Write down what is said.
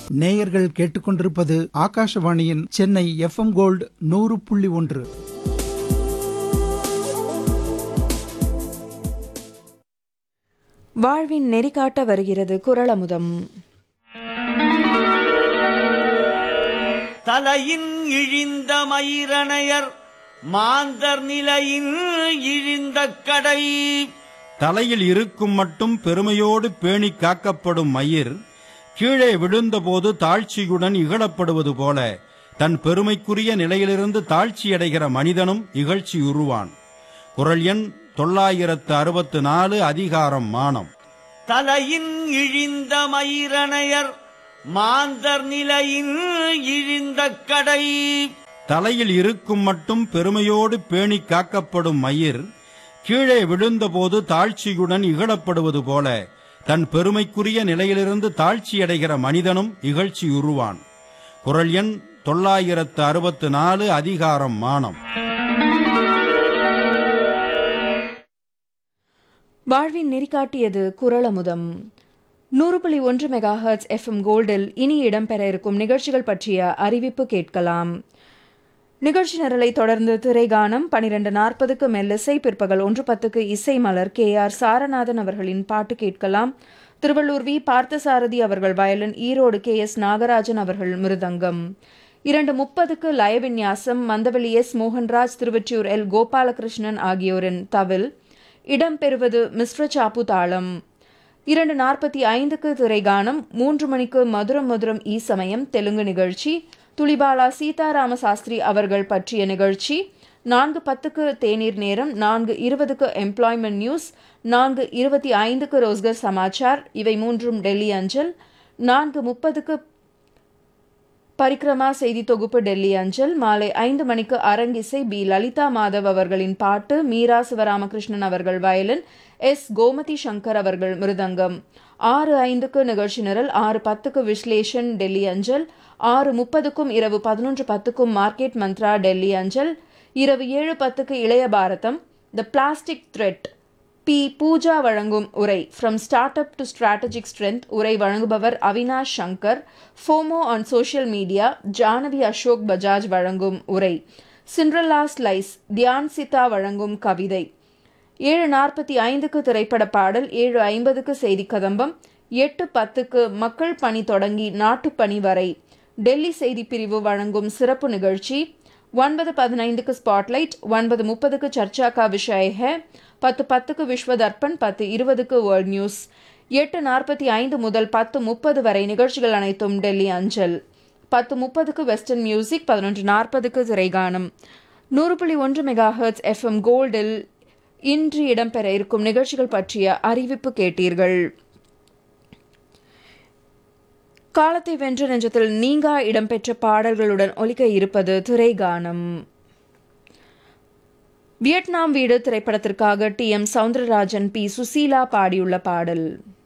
நேயர்கள் கேட்டுக்கொண்டிருப்பது ஆகாஷவாணியின் சென்னை FM கோல்டு 100.1. வாழ்வின் நெறிகாட்ட வருகிறது குறளமுதம். தலையின் இழிந்த மயிரணையர் மாந்தர் நிலையின் இழிந்த கடை. தலையில் இருக்கும் மட்டும் பெருமையோடு பேணி காக்கப்படும் மயிர் கீழே விழுந்தபோது தாழ்ச்சியுடன் இகழப்படுவது போல தன் பெருமைக்குரிய நிலையிலிருந்து தாழ்ச்சியடைகிற மனிதனும் இகழ்ச்சியுறுவான். குறள் எண் 964, அதிகாரம் மானம். தலையின் இழிந்த மயிரணையர் மாந்தர் நிலையின் இழிந்த கடை. தலையில் இருக்கும் மட்டும் பெருமையோடு பேணி காக்கப்படும் மயிர் கீழே விழுந்தபோது தாழ்ச்சியுடன் இகழப்படுவது போல தன் பெருமைக்குரிய நிலையிலிருந்து தாழ்ச்சியடைகிற மனிதனும் இகழ்ச்சியுறுவான். குறள் எண் 964, அதிகாரம் மானம். வாழ்வின் நெறிகாட்டியது குறளமுதம். 100.1 மெகாஹெர்ட்ஸ் FM கோல்டில் இனி இடம்பெற இருக்கும் நிகழ்ச்சிகள் பற்றிய அறிவிப்பு கேட்கலாம். நிகழ்ச்சி நிரலை தொடர்ந்து திரைகானம் 12:40 மெல்லிசை, பிற்பகல் 1:10 இசை மலர் KR சாரநாதன் அவர்களின் பாட்டு கேட்கலாம். திருவள்ளூர் V பார்த்தசாரதி அவர்கள் வயலின், ஈரோடு KS நாகராஜன் அவர்கள் மிருதங்கம். 2:30 லயவின்யாசம் மந்தவெளி S மோகன்ராஜ், திருவொற்றியூர் L கோபாலகிருஷ்ணன் ஆகியோரின் தவில். இடம்பெறுவது மிஸ்ர சாப்பு தாளம். 2:45 திரைகானம். 3 மணிக்கு மதுரம் மதுரம் ஈ சமயம் தெலுங்கு நிகழ்ச்சி, துளிபாலா சீதாராம சாஸ்திரி அவர்கள் பற்றிய நிகழ்ச்சி. 4:10 தேநீர் நேரம். 4:20 எம்ப்ளாய்மெண்ட் நியூஸ். 4:25 ரோஸ்கர் சமாச்சார். இவை மூன்றும் டெல்லி அஞ்சல். 4:30 பரிக்ரமா செய்தி தொகுப்பு டெல்லி அஞ்சல். மாலை 5 மணிக்கு அரங்கிசை. B லலிதா மாதவ் அவர்களின் பாட்டு, மீரா சிவராமகிருஷ்ணன் அவர்கள் வயலின், S கோமதி சங்கர் அவர்கள் மிருதங்கம். 6:05 நிகழ்ச்சி நிரல். 6:10 விஸ்லேஷன் டெல்லி அஞ்சல். 6:30 இரவு 11:10 மார்க்கெட் மந்த்ரா டெல்லி அஞ்சல். இரவு 7:10 இளைய பாரதம் த பிளாஸ்டிக் த்ரெட் P பூஜா வழங்கும் உரை from start up to strategic strength. உரை வழங்குபவர் Avinash Shankar. FM on social media Jahnavi Ashok Bajaj வழங்கும் உரை. சிண்ட்ரலாஸ் லைஸ் தியான் சிதா வழங்கும் கவிதை. 7:45 திரைப்பட பாடல். 7:50 செய்தி கதம்பம். 8:10 மக்கள் பணி தொடங்கி நாட்டுப்பணி வரை டெல்லி செய்தி பிரிவு வழங்கும் சிறப்பு நிகழ்ச்சி. 9:15 ஸ்பாட்லைட். 9:30 சர்ச்சா கா விஷய் ஹை. 10:10 விஸ்வ தர்ப்பண். 10:20 வேர்ல்ட் நியூஸ். 8:45 முதல் 10:30 வரை நிகழ்ச்சிகள் அனைத்தும் டெல்லி அஞ்சல். 10:30 வெஸ்டர்ன் மியூசிக். 11:40 திரைகானம். 100.1 மெகாஹெர்ட்ஸ் FM கோல்டில் இன்று இடம்பெற இருக்கும் நிகழ்ச்சிகள் பற்றிய அறிவிப்பு கேட்டீர்கள். காலத்தை வென்ற நெஞ்சத்தில் நீங்கா இடம்பெற்ற பாடல்களுடன் ஒலிக்க இருப்பது திரைகானம். வியட்நாம் வீடு திரைப்படத்திற்காக TM சௌந்தரராஜன், P சுசீலா பாடியுள்ள பாடல்.